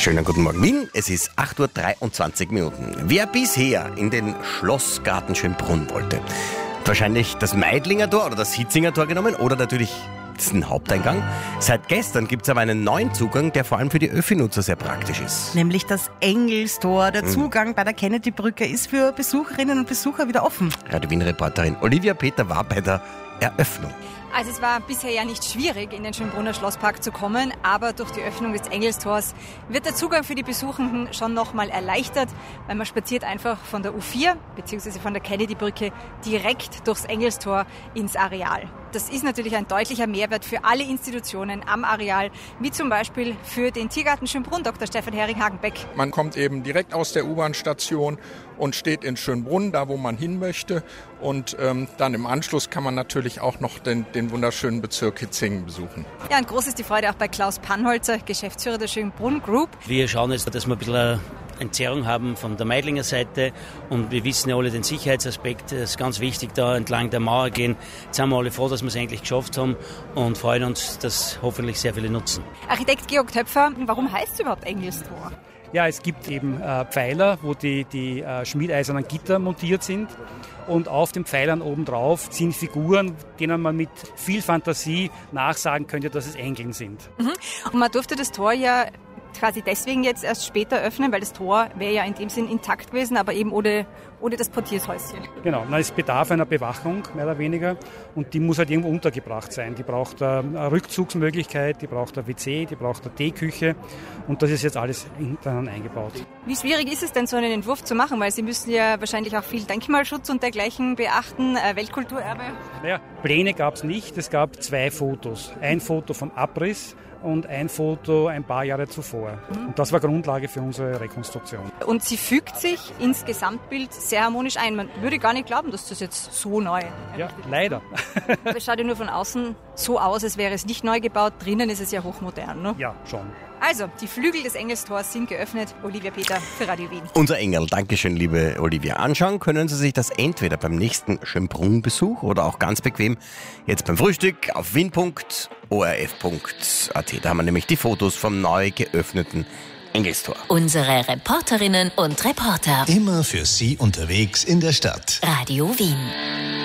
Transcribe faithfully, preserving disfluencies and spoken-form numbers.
Schönen guten Morgen Wien, es ist acht Uhr dreiundzwanzig Minuten. Wer bisher in den Schlossgarten Schönbrunn wollte, hat wahrscheinlich das Meidlinger Tor oder das Hitzinger Tor genommen oder natürlich den Haupteingang. Seit gestern gibt es aber einen neuen Zugang, der vor allem für die Öffi-Nutzer sehr praktisch ist. Nämlich das Engelstor. Der Zugang bei der Kennedy-Brücke ist für Besucherinnen und Besucher wieder offen. Radio Wien-Reporterin Olivia Peter war bei der Eröffnung. Also es war bisher ja nicht schwierig, in den Schönbrunner Schlosspark zu kommen, aber durch die Öffnung des Engelstors wird der Zugang für die Besuchenden schon nochmal erleichtert, weil man spaziert einfach von der U vier bzw. von der Kennedy-Brücke direkt durchs Engelstor ins Areal. Das ist natürlich ein deutlicher Mehrwert für alle Institutionen am Areal, wie zum Beispiel für den Tiergarten Schönbrunn, Doktor Stefan Hering-Hagenbeck. Man kommt eben direkt aus der U-Bahn-Station und steht in Schönbrunn, da wo man hin möchte. Und ähm, dann im Anschluss kann man natürlich auch noch den, den wunderschönen Bezirk Hitzingen besuchen. Ja, und groß ist die Freude auch bei Klaus Pannholzer, Geschäftsführer der Schönbrunn Group. Wir schauen jetzt, dass wir ein bisschen Entzerrung haben von der Meidlinger Seite und wir wissen ja alle den Sicherheitsaspekt, es ist ganz wichtig, da entlang der Mauer gehen. Jetzt sind wir alle froh, dass wir es endlich geschafft haben und freuen uns, dass hoffentlich sehr viele nutzen. Architekt Georg Töpfer, warum heißt es überhaupt Engelstor? Ja, es gibt eben äh, Pfeiler, wo die, die äh, schmiedeisernen Gitter montiert sind. Und auf den Pfeilern obendrauf sind Figuren, denen man mit viel Fantasie nachsagen könnte, dass es Engeln sind. Mhm. Und man durfte das Tor ja quasi deswegen jetzt erst später öffnen, weil das Tor wäre ja in dem Sinn intakt gewesen, aber eben ohne, ohne das Portiershäuschen. Genau, na, es bedarf einer Bewachung, mehr oder weniger, und die muss halt irgendwo untergebracht sein. Die braucht eine Rückzugsmöglichkeit, die braucht ein W C, die braucht eine Teeküche und das ist jetzt alles hintereinander eingebaut. Wie schwierig ist es denn, so einen Entwurf zu machen? Weil Sie müssen ja wahrscheinlich auch viel Denkmalschutz und dergleichen beachten, äh, Weltkulturerbe. Naja, Pläne gab es nicht, es gab zwei Fotos. Ein Foto vom Abriss und ein Foto ein paar Jahre zuvor. Mhm. Und das war Grundlage für unsere Rekonstruktion. Und sie fügt sich ins Gesamtbild sehr harmonisch ein. Man würde gar nicht glauben, dass das jetzt so neu ist. Ja, leider. Es schaut ja nur von außen so aus, als wäre es nicht neu gebaut. Drinnen ist es ja hochmodern, ne? Ja, schon. Also, die Flügel des Engelstors sind geöffnet. Olivia Peter für Radio Wien. Unser Engel, Dankeschön, liebe Olivia. Anschauen können Sie sich das entweder beim nächsten Schönbrunn-Besuch oder auch ganz bequem jetzt beim Frühstück auf wien punkt o r f punkt a t. Da haben wir nämlich die Fotos vom neu geöffneten Engelstor. Unsere Reporterinnen und Reporter. Immer für Sie unterwegs in der Stadt. Radio Wien.